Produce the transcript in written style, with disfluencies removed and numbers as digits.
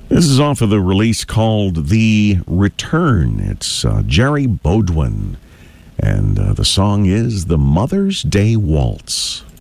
This is off of the release called The Return. It's Jerry Bodwin, and the song is The Mother's Day Waltz.